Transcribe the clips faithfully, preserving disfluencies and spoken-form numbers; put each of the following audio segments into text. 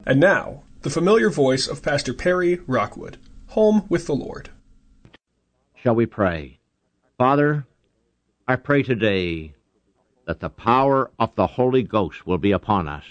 And now, the familiar voice of Pastor Perry Rockwood, Home with the Lord. Shall we pray? Father, I pray today that the power of the Holy Ghost will be upon us,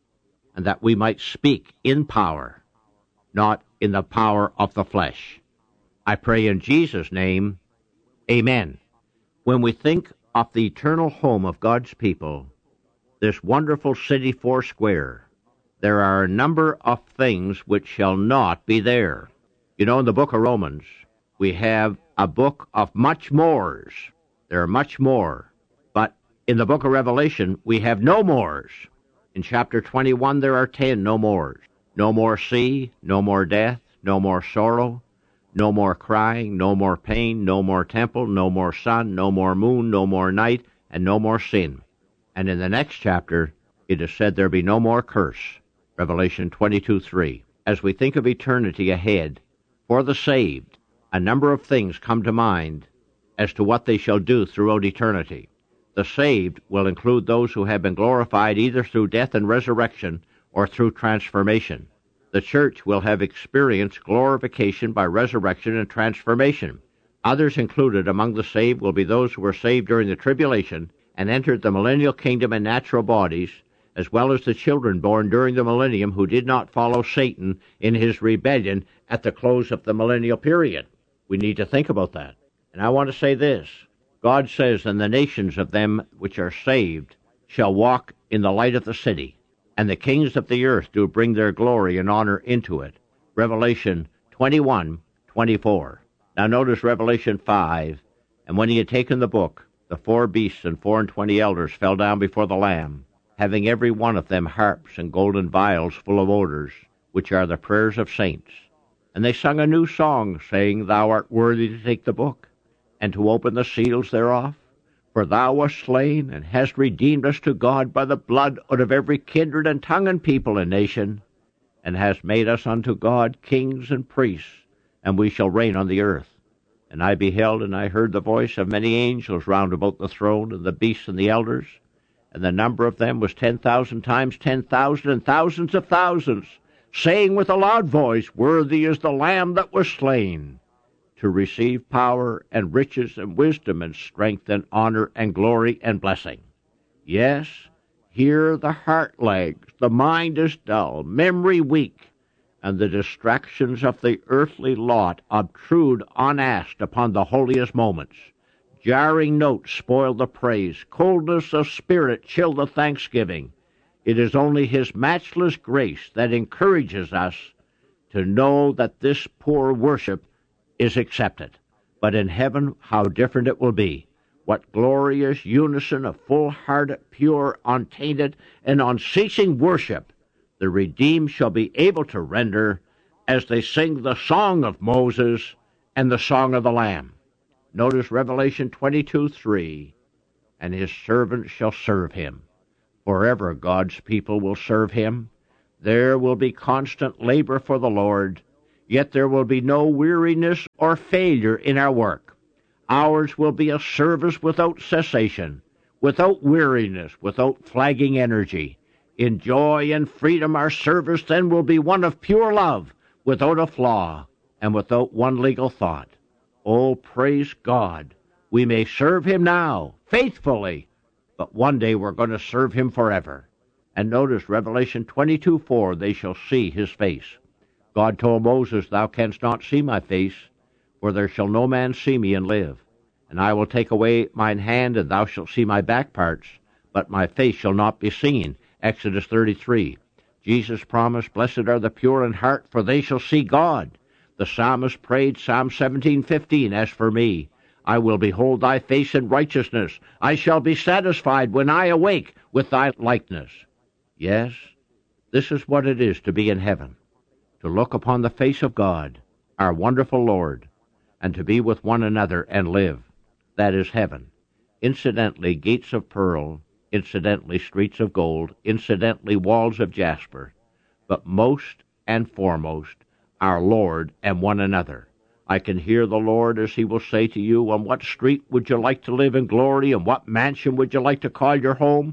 and that we might speak in power, not in the power of the flesh. I pray in Jesus' name, amen. When we think of the eternal home of God's people, this wonderful city four square, there are a number of things which shall not be there. You know, in the book of Romans, we have a book of much mores. There are much more. But in the book of Revelation, we have no mores. In chapter twenty-one, there are ten no mores. No more sea, no more death, no more sorrow, no more crying, no more pain, no more temple, no more sun, no more moon, no more night, and no more sin. And in the next chapter, it is said there be no more curse. Revelation twenty-two three. As we think of eternity ahead, for the saved, a number of things come to mind as to what they shall do throughout eternity. The saved will include those who have been glorified either through death and resurrection or through transformation. The church will have experienced glorification by resurrection and transformation. Others included among the saved will be those who were saved during the tribulation and entered the millennial kingdom in natural bodies, as well as the children born during the millennium who did not follow Satan in his rebellion at the close of the millennial period. We need to think about that. And I want to say this. God says, and the nations of them which are saved shall walk in the light of the city, and the kings of the earth do bring their glory and honor into it. Revelation twenty-one twenty-four. Now notice Revelation five, and when he had taken the book, the four beasts and four and twenty elders fell down before the Lamb, having every one of them harps and golden vials full of odors, which are the prayers of saints. And they sung a new song, saying, Thou art worthy to take the book, and to open the seals thereof. For thou wast slain, and hast redeemed us to God by the blood out of every kindred and tongue and people and nation, and hast made us unto God kings and priests, and we shall reign on the earth. And I beheld, and I heard the voice of many angels round about the throne, and the beasts and the elders, and the number of them was ten thousand times ten thousand, and thousands of thousands, saying with a loud voice, Worthy is the Lamb that was slain, to receive power and riches and wisdom and strength and honor and glory and blessing. Yes, here the heart lags, the mind is dull, memory weak, and the distractions of the earthly lot obtrude unasked upon the holiest moments. Jarring notes spoil the praise, coldness of spirit chill the thanksgiving. It is only his matchless grace that encourages us to know that this poor worship is accepted. But in heaven, how different it will be. What glorious unison of full-hearted, pure, untainted, and unceasing worship the redeemed shall be able to render as they sing the song of Moses and the song of the Lamb. Notice Revelation twenty-two three, and his servants shall serve him. Forever God's people will serve him. There will be constant labor for the Lord, yet there will be no weariness or failure in our work. Ours will be a service without cessation, without weariness, without flagging energy. In joy and freedom our service then will be one of pure love, without a flaw, and without one legal thought. Oh, praise God, we may serve him now, faithfully, but one day we're going to serve him forever. And notice Revelation twenty-two four, they shall see his face. God told Moses, Thou canst not see my face, for there shall no man see me and live. And I will take away mine hand, and thou shalt see my back parts, but my face shall not be seen. Exodus thirty-three. Jesus promised, Blessed are the pure in heart, for they shall see God. The psalmist prayed, Psalm seventeen fifteen, As for me, I will behold thy face in righteousness. I shall be satisfied when I awake with thy likeness. Yes, this is what it is to be in heaven, to look upon the face of God, our wonderful Lord, and to be with one another and live. That is heaven. Incidentally, gates of pearl, incidentally, streets of gold, incidentally, walls of jasper, but most and foremost, our Lord and one another. I can hear the Lord as he will say to you, On what street would you like to live in glory, and what mansion would you like to call your home?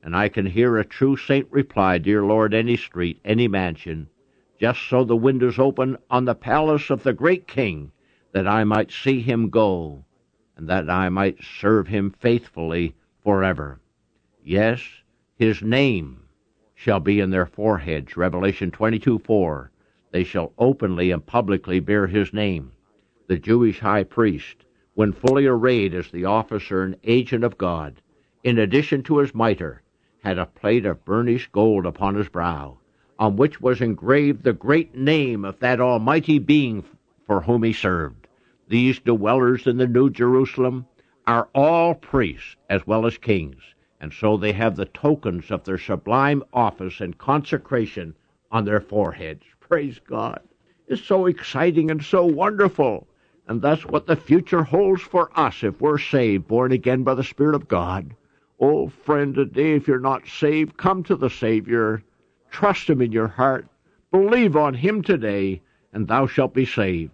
And I can hear a true saint reply, Dear Lord, any street, any mansion, just so the windows open on the palace of the great King, that I might see him go, and that I might serve him faithfully forever. Yes, his name shall be in their foreheads, Revelation twenty-two four. They shall openly and publicly bear his name. The Jewish high priest, when fully arrayed as the officer and agent of God, in addition to his mitre, had a plate of burnished gold upon his brow, on which was engraved the great name of that almighty being for whom he served. These dwellers in the New Jerusalem are all priests as well as kings, and so they have the tokens of their sublime office and consecration on their foreheads. Praise God. It's so exciting and so wonderful. And that's what the future holds for us if we're saved, born again by the Spirit of God. Oh, friend, today, if you're not saved, come to the Savior. Trust him in your heart. Believe on him today, and thou shalt be saved.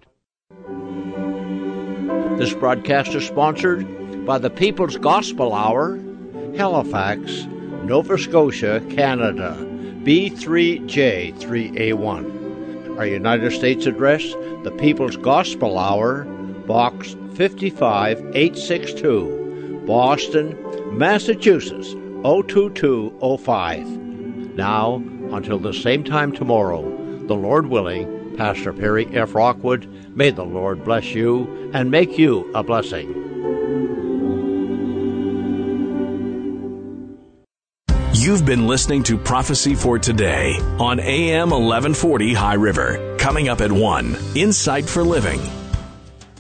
This broadcast is sponsored by the People's Gospel Hour, Halifax, Nova Scotia, Canada, B three J three A one. Our United States address, the People's Gospel Hour, Box fifty-five eight sixty-two, Boston, Massachusetts, oh two two oh five. Now, until the same time tomorrow, the Lord willing, Pastor Perry F. Rockwood, may the Lord bless you and make you a blessing. You've been listening to Prophecy for Today on A M eleven forty High River. Coming up at one, Insight for Living.